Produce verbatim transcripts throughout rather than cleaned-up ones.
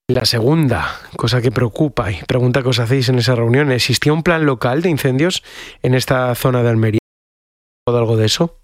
La segunda cosa que preocupa y pregunta que os hacéis en esa reunión, ¿existía un plan local de incendios en esta zona de Almería? ¿O algo de eso?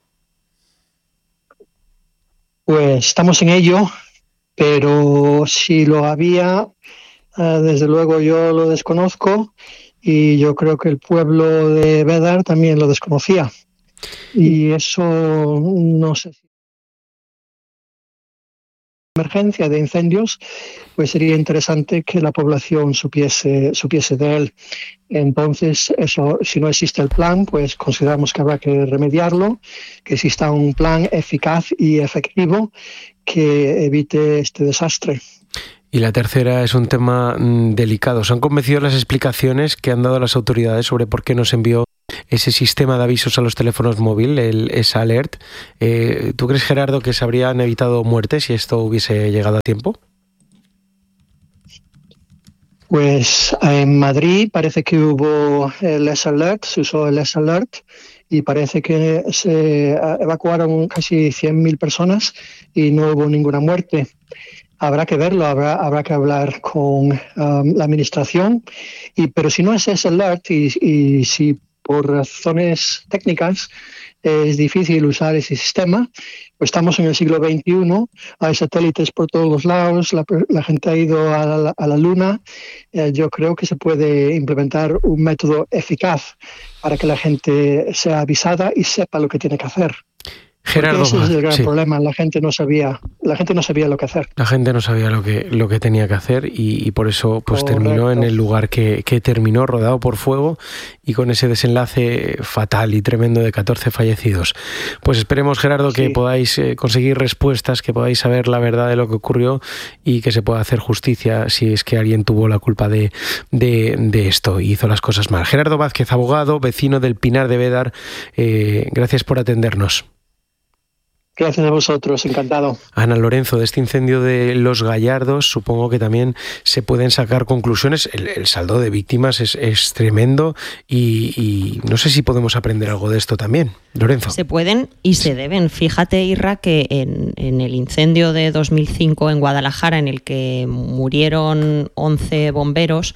Pues estamos en ello, pero si lo había, eh, desde luego yo lo desconozco y yo creo que el pueblo de Bédar también lo desconocía. Y eso no sé si emergencia de incendios, pues sería interesante que la población supiese, supiese de él. Entonces, eso, si no existe el plan, pues consideramos que habrá que remediarlo, que exista un plan eficaz y efectivo que evite este desastre. Y la tercera es un tema mmm, delicado. ¿Os han convencido las explicaciones que han dado las autoridades sobre por qué no se envió ese sistema de avisos a los teléfonos móviles, el E S A Alert? Eh, ¿Tú crees, Gerardo, que se habrían evitado muertes si esto hubiese llegado a tiempo? Pues en Madrid parece que hubo el E S A Alert, se usó el E S A Alert y parece que se evacuaron casi cien mil personas y no hubo ninguna muerte. Habrá que verlo, habrá, habrá que hablar con um, la administración, y, pero si no es ese alert y, y si por razones técnicas es difícil usar ese sistema, pues estamos en el siglo veintiuno, hay satélites por todos los lados, la, la gente ha ido a la, a la Luna, eh, yo creo que se puede implementar un método eficaz para que la gente sea avisada y sepa lo que tiene que hacer. Gerardo, ese es el gran sí. problema, la gente no sabía, la gente no sabía lo que hacer. La gente no sabía lo que, lo que tenía que hacer y, y por eso pues Correcto. terminó en el lugar que, que terminó, rodado por fuego y con ese desenlace fatal y tremendo de catorce fallecidos. Pues esperemos, Gerardo, que sí. podáis eh, conseguir respuestas, que podáis saber la verdad de lo que ocurrió y que se pueda hacer justicia si es que alguien tuvo la culpa de, de, de esto y hizo las cosas mal. Gerardo Vázquez, abogado, vecino del Pinar de Bédar, eh, gracias por atendernos. Gracias a vosotros, encantado. Ana Lorenzo, de este incendio de Los Gallardos, supongo que también se pueden sacar conclusiones. El, el saldo de víctimas es, es tremendo y, y no sé si podemos aprender algo de esto también. Lorenzo. Se pueden y se deben. Fíjate, Irra, que en, en el incendio de dos mil cinco en Guadalajara, en el que murieron once bomberos,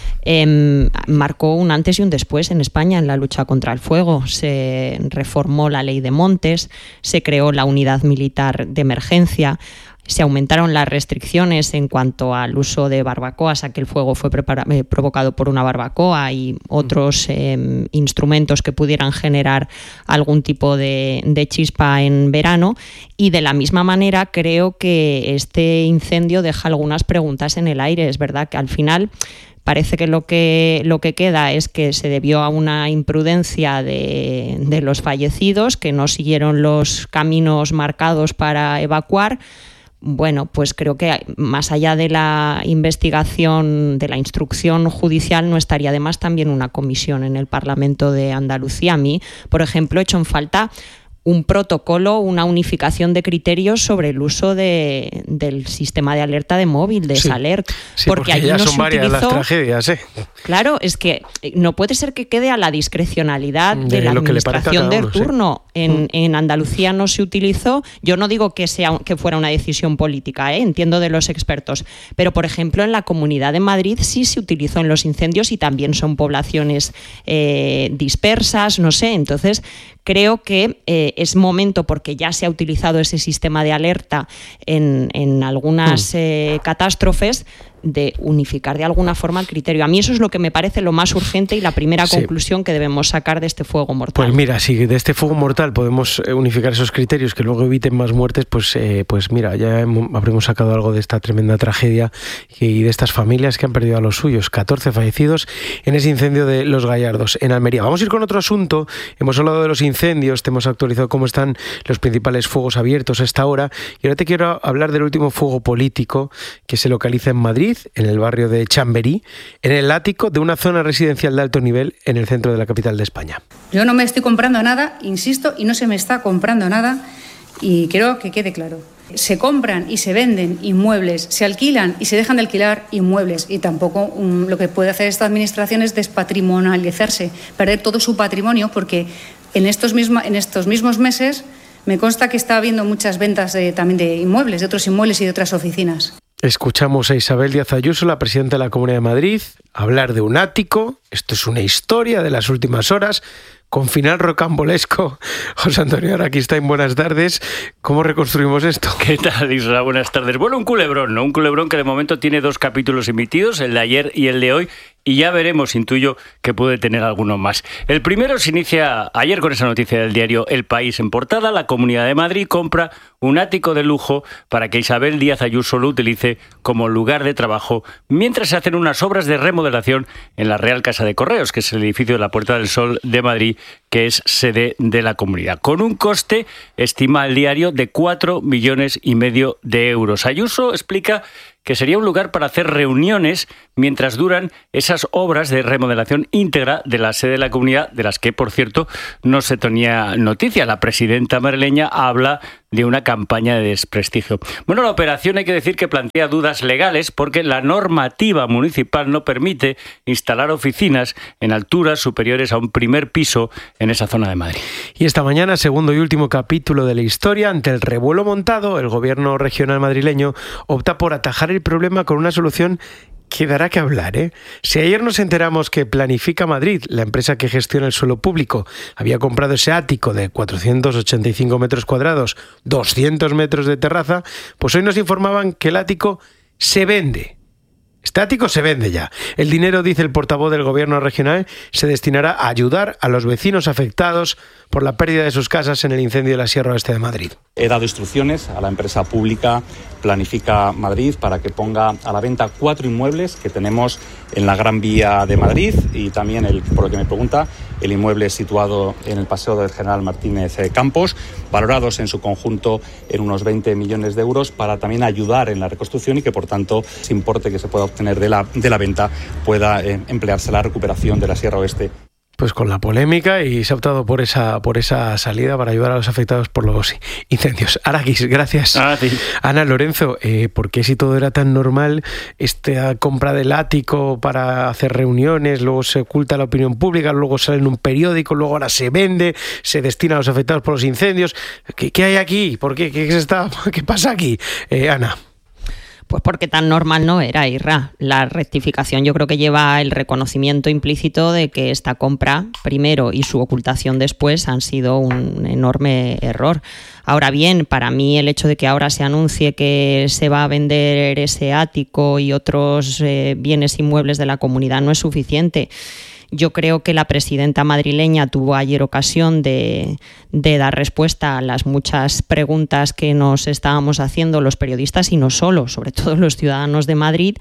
Eh, marcó un antes y un después en España en la lucha contra el fuego. Se reformó la ley de montes, se creó la unidad militar de emergencia, se aumentaron las restricciones en cuanto al uso de barbacoas, a que el fuego fue prepara- eh, provocado por una barbacoa y otros eh, instrumentos que pudieran generar algún tipo de, de chispa en verano. Y de la misma manera creo que este incendio deja algunas preguntas en el aire. Es verdad que al final parece que lo que lo que queda es que se debió a una imprudencia de, de los fallecidos, que no siguieron los caminos marcados para evacuar. Bueno, pues creo que más allá de la investigación, de la instrucción judicial, no estaría de más también una comisión en el Parlamento de Andalucía. A mí, por ejemplo, he hecho en falta un protocolo, una unificación de criterios sobre el uso de, del sistema de alerta de móvil, de sí, E S A Alert. Sí, porque, porque allí ya no son se varias utilizó, las tragedias, ¿eh? Claro, es que no puede ser que quede a la discrecionalidad de, de la administración del turno. Sí. En, mm. en Andalucía no se utilizó. Yo no digo que, sea, que fuera una decisión política, ¿eh? Entiendo de los expertos. Pero, por ejemplo, en la Comunidad de Madrid sí se utilizó en los incendios y también son poblaciones eh, dispersas, no sé. Entonces, creo que eh, es momento, porque ya se ha utilizado ese sistema de alerta en, en algunas eh, catástrofes, de unificar de alguna forma el criterio. A mí eso es lo que me parece lo más urgente y la primera sí. conclusión que debemos sacar de este fuego mortal. Pues mira, si de este fuego mortal podemos unificar esos criterios que luego eviten más muertes, pues, eh, pues mira, ya hemos, habremos sacado algo de esta tremenda tragedia y de estas familias que han perdido a los suyos. catorce fallecidos en ese incendio de Los Gallardos, en Almería. Vamos a ir con otro asunto. Hemos hablado de los incendios, te hemos actualizado cómo están los principales fuegos abiertos a esta hora y ahora te quiero hablar del último fuego político que se localiza en Madrid, en el barrio de Chamberí, en el ático de una zona residencial de alto nivel en el centro de la capital de España. Yo no me estoy comprando nada, insisto, y no se me está comprando nada, y quiero que quede claro. Se compran y se venden inmuebles, se alquilan y se dejan de alquilar inmuebles, y tampoco um, lo que puede hacer esta administración es despatrimonializarse, perder todo su patrimonio, porque en estos, misma, en estos mismos meses me consta que está habiendo muchas ventas de, también de inmuebles, de otros inmuebles y de otras oficinas. Escuchamos a Isabel Díaz Ayuso, la presidenta de la Comunidad de Madrid, hablar de un ático. Esto es una historia de las últimas horas, con final rocambolesco. José Antonio Araquistain, buenas tardes. ¿Cómo reconstruimos esto? ¿Qué tal, Isra? Buenas tardes. Bueno, un culebrón, ¿no? Un culebrón que de momento tiene dos capítulos emitidos, el de ayer y el de hoy, y ya veremos, intuyo, que puede tener alguno más. El primero se inicia ayer con esa noticia del diario El País en portada. La Comunidad de Madrid compra un ático de lujo para que Isabel Díaz Ayuso lo utilice como lugar de trabajo mientras se hacen unas obras de remodelación en la Real Casa de Correos, que es el edificio de la Puerta del Sol de Madrid, que es sede de la comunidad, con un coste, estima el diario, de cuatro millones y medio de euros. Ayuso explica que sería un lugar para hacer reuniones mientras duran esas obras de remodelación íntegra de la sede de la comunidad, de las que, por cierto, no se tenía noticia. La presidenta madrileña habla de una campaña de desprestigio. Bueno, la operación hay que decir que plantea dudas legales porque la normativa municipal no permite instalar oficinas en alturas superiores a un primer piso en esa zona de Madrid. Y esta mañana, segundo y último capítulo de la historia, ante el revuelo montado, el gobierno regional madrileño opta por atajar el problema con una solución que dará que hablar, ¿eh? Si ayer nos enteramos que Planifica Madrid, la empresa que gestiona el suelo público, había comprado ese ático de cuatrocientos ochenta y cinco metros cuadrados, doscientos metros de terraza, pues hoy nos informaban que el ático se vende. Este ático se vende ya. El dinero, dice el portavoz del gobierno regional, se destinará a ayudar a los vecinos afectados por la pérdida de sus casas en el incendio de la Sierra Oeste de Madrid. He dado instrucciones a la empresa pública Planifica Madrid para que ponga a la venta cuatro inmuebles que tenemos en la Gran Vía de Madrid y también, el, por lo que me pregunta, el inmueble situado en el Paseo del General Martínez Campos, valorados en su conjunto en unos veinte millones de euros para también ayudar en la reconstrucción y que, por tanto, ese importe que se pueda obtener de la, de la venta pueda eh, emplearse en la recuperación de la Sierra Oeste. Pues con la polémica, y se ha optado por esa por esa salida para ayudar a los afectados por los incendios. Araquis, gracias. Ah, sí. Ana, Lorenzo, eh, ¿por qué, si todo era tan normal, esta compra del ático para hacer reuniones, luego se oculta a la opinión pública, luego sale en un periódico, luego ahora se vende, se destina a los afectados por los incendios? ¿Qué, qué hay aquí? ¿Por qué? ¿Qué, qué, se está, qué pasa aquí? Eh, Ana. Pues porque tan normal no era, Irra. La rectificación yo creo que lleva el reconocimiento implícito de que esta compra primero y su ocultación después han sido un enorme error. Ahora bien, para mí el hecho de que ahora se anuncie que se va a vender ese ático y otros eh, bienes inmuebles de la comunidad no es suficiente. Yo creo que la presidenta madrileña tuvo ayer ocasión de, de dar respuesta a las muchas preguntas que nos estábamos haciendo los periodistas y no solo, sobre todo los ciudadanos de Madrid,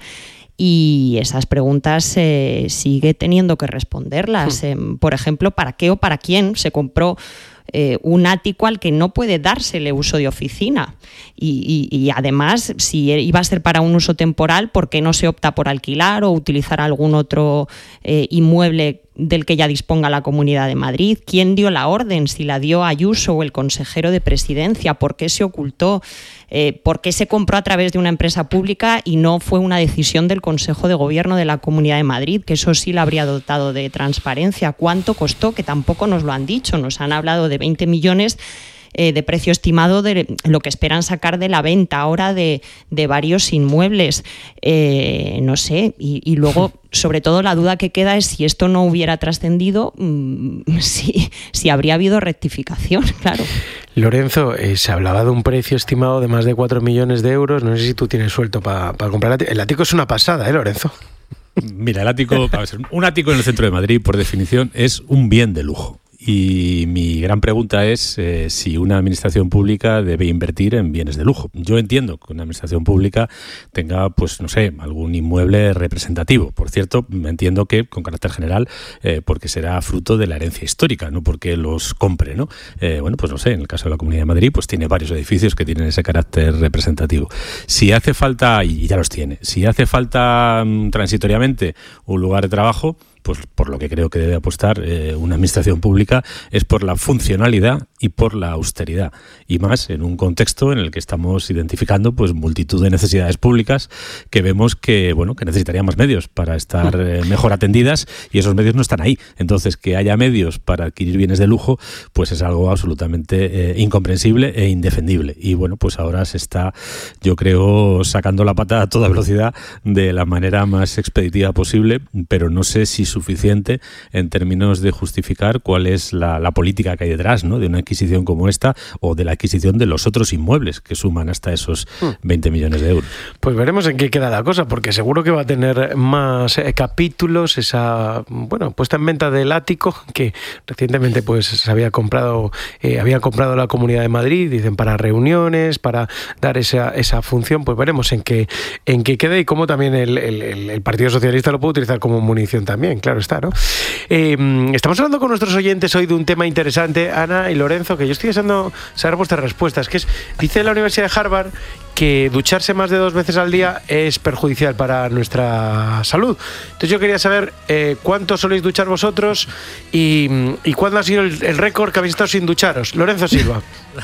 y esas preguntas eh, sigue teniendo que responderlas. Eh, por ejemplo, ¿para qué o para quién se compró Eh, un ático al que no puede dársele uso de oficina? Y, y, y además, si iba a ser para un uso temporal, ¿por qué no se opta por alquilar o utilizar algún otro eh, inmueble del que ya disponga la Comunidad de Madrid? ¿Quién dio la orden? ¿Si la dio Ayuso o el consejero de Presidencia? ¿Por qué se ocultó? Eh, ¿Por qué se compró a través de una empresa pública y no fue una decisión del Consejo de Gobierno de la Comunidad de Madrid? Que eso sí la habría dotado de transparencia. ¿Cuánto costó? Que tampoco nos lo han dicho. Nos han hablado de veinte millones eh, de precio estimado de lo que esperan sacar de la venta ahora de, de varios inmuebles. Eh, no sé. Y, y luego, sobre todo, la duda que queda es si esto no hubiera trascendido, mmm, si, si habría habido rectificación, claro. Lorenzo, eh, se hablaba de un precio estimado de más de cuatro millones de euros. No sé si tú tienes suelto para pa comprar el ático. El ático es una pasada, ¿eh, Lorenzo? Mira, el ático, un ático en el centro de Madrid, por definición, es un bien de lujo. Y mi gran pregunta es eh, si una administración pública debe invertir en bienes de lujo. Yo entiendo que una administración pública tenga, pues no sé, algún inmueble representativo. Por cierto, entiendo que con carácter general, eh, porque será fruto de la herencia histórica, no porque los compre, ¿no? Eh, bueno, pues no sé, en el caso de la Comunidad de Madrid, pues tiene varios edificios que tienen ese carácter representativo. Si hace falta, y ya los tiene, si hace falta um, transitoriamente un lugar de trabajo, pues por lo que creo que debe apostar eh, una administración pública es por la funcionalidad y por la austeridad, y más en un contexto en el que estamos identificando pues multitud de necesidades públicas que vemos que bueno que necesitarían más medios para estar eh, mejor atendidas, y esos medios no están ahí. Entonces, que haya medios para adquirir bienes de lujo pues es algo absolutamente eh, incomprensible e indefendible, y bueno, pues ahora se está, yo creo, sacando la pata a toda velocidad de la manera más expeditiva posible, pero no sé si suficiente en términos de justificar cuál es la, la política que hay detrás, ¿no?, de una adquisición como esta, o de la adquisición de los otros inmuebles que suman hasta esos veinte millones de euros. Pues veremos en qué queda la cosa, porque seguro que va a tener más eh, capítulos esa, bueno, puesta en venta del ático que recientemente pues se había comprado, eh, había comprado la Comunidad de Madrid, dicen, para reuniones, para dar esa, esa función. Pues veremos en qué, en qué queda, y cómo también el, el, el Partido Socialista lo puede utilizar como munición también, claro está, ¿no? Eh, estamos hablando con nuestros oyentes hoy de un tema interesante, Ana y Lorenzo, que yo estoy deseando saber vuestras respuestas, que es, dice la Universidad de Harvard que ducharse más de dos veces al día es perjudicial para nuestra salud. Entonces yo quería saber eh, cuánto soléis duchar vosotros y, y cuándo ha sido el, el récord que habéis estado sin ducharos. Lorenzo Silva.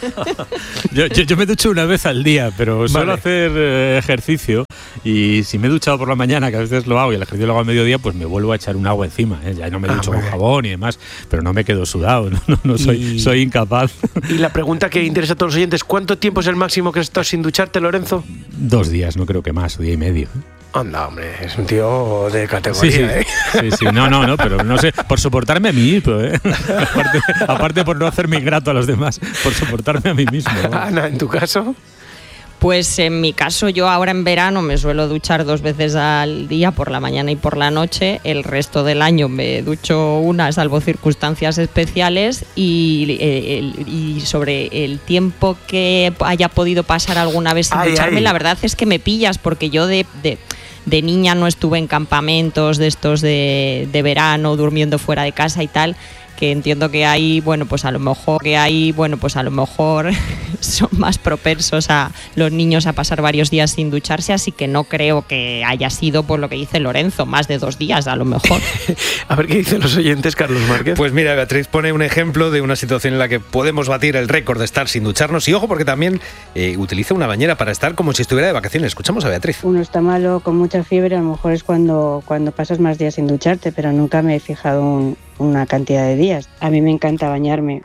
yo, yo, yo me ducho una vez al día, pero suelo vale. hacer eh, ejercicio, y si me he duchado por la mañana, que a veces lo hago, y el ejercicio lo hago a mediodía, pues me vuelvo a echar un agua encima, ¿eh? Ya no me ducho ah, con jabón y demás, pero no me quedo sudado, no, no, no soy, y, soy incapaz. Y la pregunta que interesa a todos los oyentes, ¿cuánto tiempo es el máximo que has estado sin ducharte, Lorenzo? Dos días, no creo que más, día y medio. Anda, hombre, es un tío de categoría, sí, sí. ¿eh? Sí, sí, no, no, no, pero no sé, por soportarme a mí mismo, ¿eh? Aparte, aparte por no hacerme ingrato a los demás, por soportarme a mí mismo, ¿no? Ana, ¿en tu caso? Pues en mi caso, yo ahora en verano me suelo duchar dos veces al día, por la mañana y por la noche. El resto del año me ducho una, salvo circunstancias especiales, y, eh, el, y sobre el tiempo que haya podido pasar alguna vez sin ay, ducharme, ay. La verdad es que me pillas, porque yo de... de De niña no estuve en campamentos de estos de, de verano, durmiendo fuera de casa y tal, que entiendo que hay, bueno, pues a lo mejor que hay, bueno, pues a lo mejor son más propensos a los niños a pasar varios días sin ducharse, así que no creo que haya sido, por lo que dice Lorenzo, más de dos días a lo mejor. A ver qué dicen los oyentes, Carlos Márquez. Pues mira, Beatriz pone un ejemplo de una situación en la que podemos batir el récord de estar sin ducharnos, y ojo, porque también eh, utiliza una bañera para estar como si estuviera de vacaciones. Escuchamos a Beatriz. Uno está malo, con mucha fiebre, a lo mejor es cuando, cuando pasas más días sin ducharte, pero nunca me he fijado un, una cantidad de días. A mí me encanta bañarme.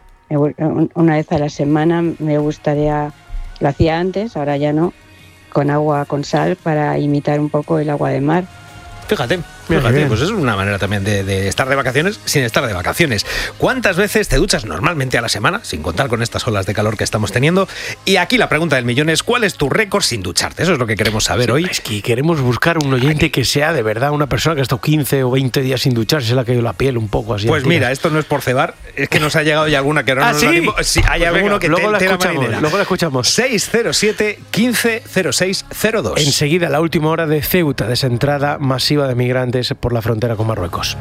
Una vez a la semana me gustaría, lo hacía antes, ahora ya no, con agua con sal para imitar un poco el agua de mar. Fíjate, fíjate, pues es una manera también de, de estar de vacaciones sin estar de vacaciones. ¿Cuántas veces te duchas normalmente a la semana, sin contar con estas olas de calor que estamos teniendo? Y aquí la pregunta del millón es, ¿cuál es tu récord sin ducharte? Eso es lo que queremos saber sí, hoy. Es que queremos buscar un oyente que sea de verdad una persona que ha estado quince o veinte días sin ducharse, se le ha caído la piel un poco así. Pues mira, esto no es por cebar, es que nos ha llegado ya alguna que no ¿Ah, nos sí? lo animo. Sí, hay pues alguno venga, que luego te, la te escuchamos, la luego la escuchamos. seis cero siete, quince cero seis cero dos. Enseguida, la última hora de Ceuta, desentrada masiva de migrantes por la frontera con Marruecos.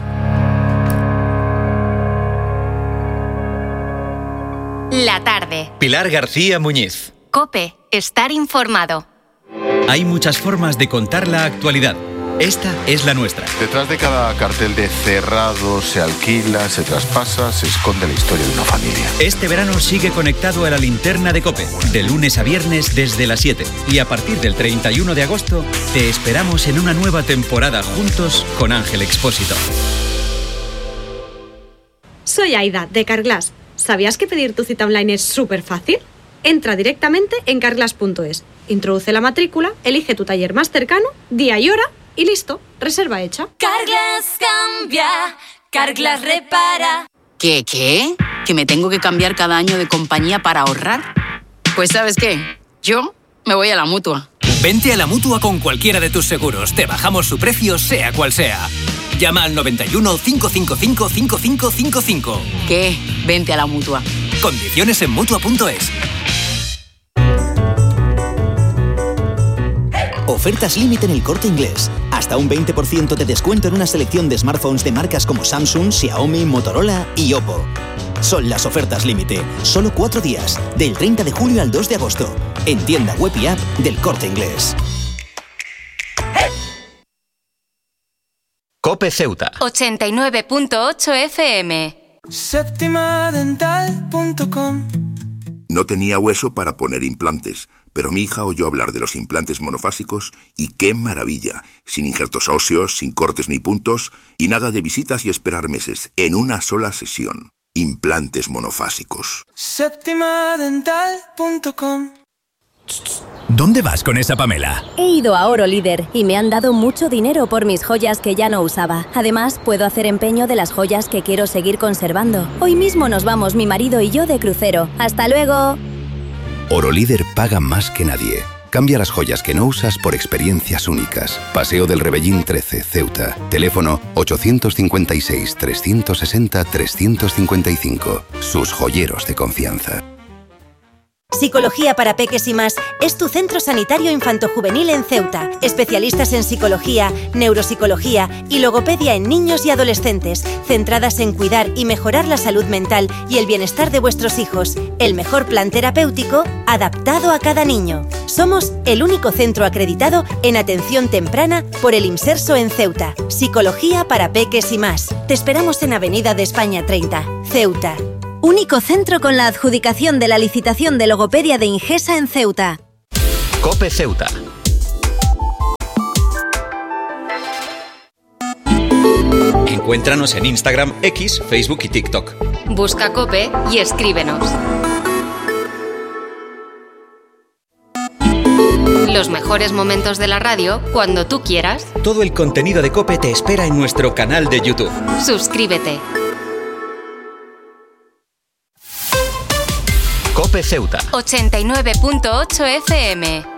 La tarde. Pilar García Muñiz. COPE. Estar informado. Hay muchas formas de contar la actualidad. Esta es la nuestra. Detrás de cada cartel de cerrado, se alquila, se traspasa, se esconde la historia de una familia. Este verano sigue conectado a la linterna de COPE, de lunes a viernes desde las siete. Y a partir del treinta y uno de agosto, te esperamos en una nueva temporada juntos con Ángel Expósito. Soy Aida, de Carglass. ¿Sabías que pedir tu cita online es súper fácil? Entra directamente en carglass punto es, introduce la matrícula, elige tu taller más cercano, día y hora, y listo, reserva hecha. Carglass cambia, Carglass repara. ¿Qué, qué? ¿Que me tengo que cambiar cada año de compañía para ahorrar? Pues ¿sabes qué? Yo me voy a la Mutua. Vente a la Mutua con cualquiera de tus seguros. Te bajamos su precio, sea cual sea. Llama al noventa y uno, cinco cinco cinco, cinco cinco cinco cinco. ¿Qué? Vente a la Mutua. Condiciones en Mutua punto es. Ofertas límite en El Corte Inglés. Hasta un veinte por ciento de descuento en una selección de smartphones de marcas como Samsung, Xiaomi, Motorola y Oppo. Son las ofertas límite. Solo cuatro días. Del treinta de julio al dos de agosto. En tienda web y app del Corte Inglés. Cope Ceuta. ochenta y nueve punto ocho F M. Séptima dental punto com. No tenía hueso para poner implantes, pero mi hija oyó hablar de los implantes monofásicos y ¡qué maravilla! Sin injertos óseos, sin cortes ni puntos y nada de visitas y esperar meses, en una sola sesión. Implantes monofásicos. Séptima dental punto com. ¿Dónde vas con esa Pamela? He ido a Oro Líder y me han dado mucho dinero por mis joyas que ya no usaba. Además, puedo hacer empeño de las joyas que quiero seguir conservando. Hoy mismo nos vamos mi marido y yo de crucero. ¡Hasta luego! Oro Líder paga más que nadie. Cambia las joyas que no usas por experiencias únicas. Paseo del Rebellín trece, Ceuta. Teléfono ochocientos cincuenta y seis, trescientos sesenta, trescientos cincuenta y cinco. Sus joyeros de confianza. Psicología para Peques y Más es tu centro sanitario infantojuvenil en Ceuta. Especialistas en psicología, neuropsicología y logopedia en niños y adolescentes, centradas en cuidar y mejorar la salud mental y el bienestar de vuestros hijos. El mejor plan terapéutico adaptado a cada niño. Somos el único centro acreditado en atención temprana por el IMSERSO en Ceuta. Psicología para Peques y Más. Te esperamos en Avenida de España treinta, Ceuta. Único centro con la adjudicación de la licitación de logopedia de Ingesa en Ceuta. Cope Ceuta. Encuéntranos en Instagram, X, Facebook y TikTok. Busca Cope y escríbenos. Los mejores momentos de la radio cuando tú quieras. Todo el contenido de Cope te espera en nuestro canal de YouTube. Suscríbete. Cope Ceuta. ochenta y nueve punto ocho F M.